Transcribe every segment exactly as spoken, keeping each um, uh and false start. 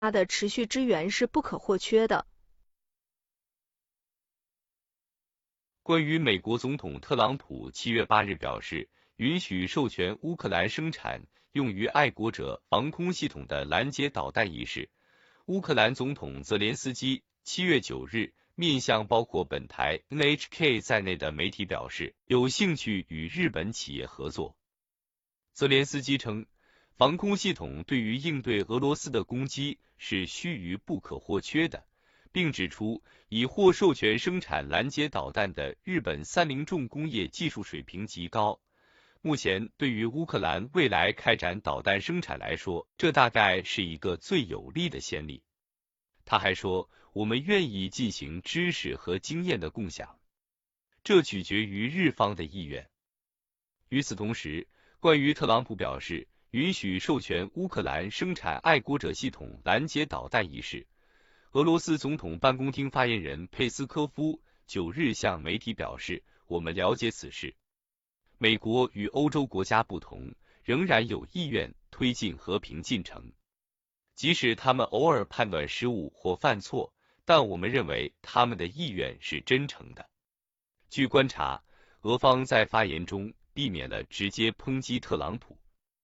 的持续支援是不可或缺的。 关于美国总统特朗普七月八日表示，允许授权乌克兰生产用于爱国者防空系统的拦截导弹一事，乌克兰总统泽连斯基七月九日面向包括本台 N H K 在内的媒体表示，有兴趣与日本企业合作。泽连斯基称，防空系统对于应对俄罗斯的攻击是须臾不可或缺的，并指出已获授权生产拦截导弹的日本三菱重工业技术水平极高。目前对于乌克兰未来开展导弹生产来说，这大概是一个最有利的先例。他还说，我们愿意进行知识和经验的共享，这取决于日方的意愿。与此同时，关于特朗普表示允许授权乌克兰生产爱国者系统拦截导弹一事，俄罗斯总统办公厅发言人佩斯科夫九日向媒体表示，我们了解此事。美国与欧洲国家不同，仍然有意愿推进和平进程。即使他们偶尔判断失误或犯错，但我们认为他们的意愿是真诚的。据观察，俄方在发言中避免了直接抨击特朗普。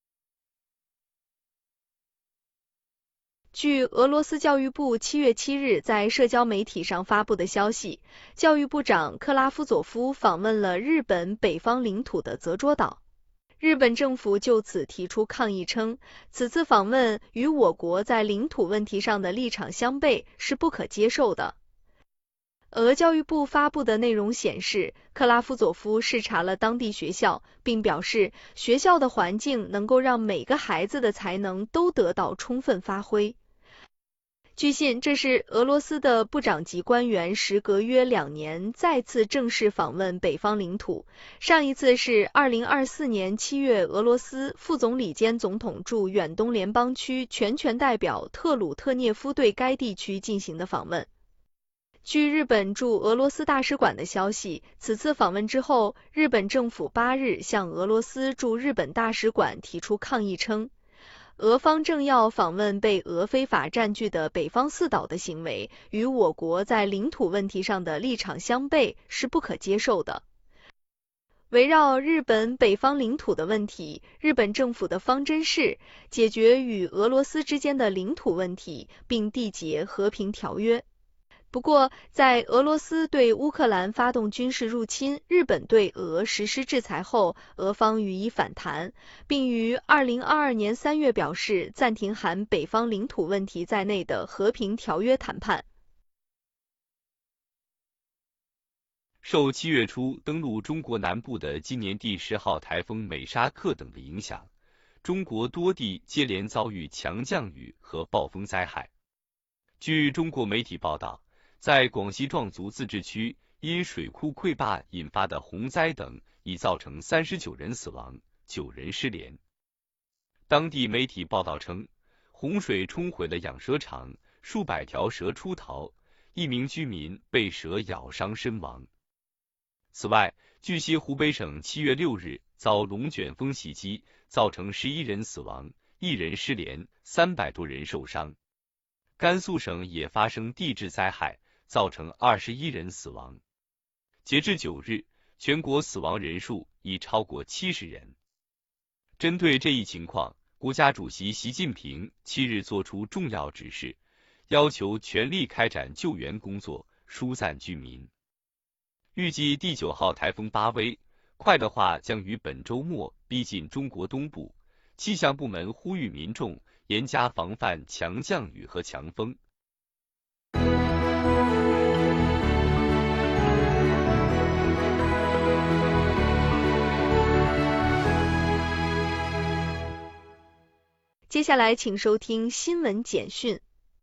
据俄罗斯教育部七月七日在社交媒体上发布的消息，教育部长克拉夫佐夫访问了日本北方领土的泽捉岛。日本政府就此提出抗议称，此次访问与我国在领土问题上的立场相悖，是不可接受的。俄教育部发布的内容显示，克拉夫佐夫视察了当地学校，并表示学校的环境能够让每个孩子的才能都得到充分发挥。据悉，这是俄罗斯的部长级官员时隔约两年再次正式访问北方领土，上一次是二零二四年七月俄罗斯副总理兼总统驻远东联邦区全权代表特鲁特涅夫对该地区进行的访问。据日本驻俄罗斯大使馆的消息，此次访问之后，日本政府八日向俄罗斯驻日本大使馆提出抗议称，俄方正要访问被俄非法占据的北方四岛的行为，与我国在领土问题上的立场相悖，是不可接受的。围绕日本北方领土的问题，日本政府的方针是解决与俄罗斯之间的领土问题，并缔结和平条约。不过，在俄罗斯对乌克兰发动军事入侵，日本对俄实施制裁后，俄方予以反弹，并于二零二二年三月表示暂停含北方领土问题在内的和平条约谈判。 受七月初登陆中国南部的今年第十号台风美沙克等的影响，中国多地接连遭遇强降雨和暴风灾害。据中国媒体报道，在广西壮族自治区，因水库溃坝引发的洪灾等，已造成三十九人死亡，九人失联。当地媒体报道称，洪水冲毁了养蛇场，数百条蛇出逃，一名居民被蛇咬伤身亡。此外，据悉湖北省七月六日遭龙卷风袭击，造成十一人死亡，一人失联，三百多人受伤。甘肃省也发生地质灾害，造成二十一人死亡。截至九日，全国死亡人数已超过七十人。针对这一情况，国家主席习近平七日作出重要指示，要求全力开展救援工作，疏散居民。预计第九号台风巴威，快的话将于本周末逼近中国东部。气象部门呼吁民众严加防范强降雨和强风。 接下来请收听新闻简讯。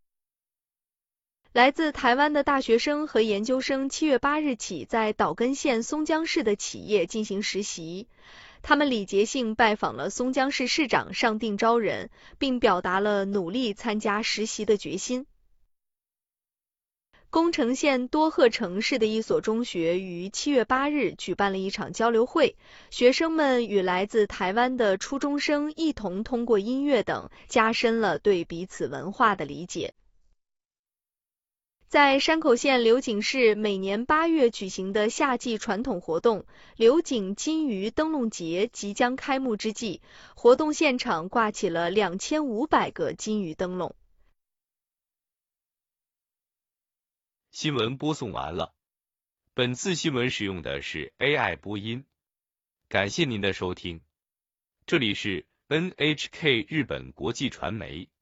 来自台湾的大学生和研究生七月八日起在岛根县松江市的企业进行实习，他们礼节性拜访了松江市市长上定昭人，并表达了努力参加实习的决心。 宫城县多贺城市的一所中学于七月八日举办了一场交流会，学生们与来自台湾的初中生一同通过音乐等，加深了对彼此文化的理解。在山口县柳井市每年八月举行的夏季传统活动柳井金鱼灯笼节即将开幕之际，活动现场挂起了两千五百个金鱼灯笼。 新闻播送完了，本次新闻使用的是 A I 播音，感谢您的收听，这里是 N H K 日本国际传媒。